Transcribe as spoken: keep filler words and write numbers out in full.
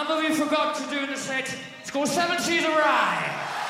number we forgot to do in the set. It's called Seven Seas of Rye.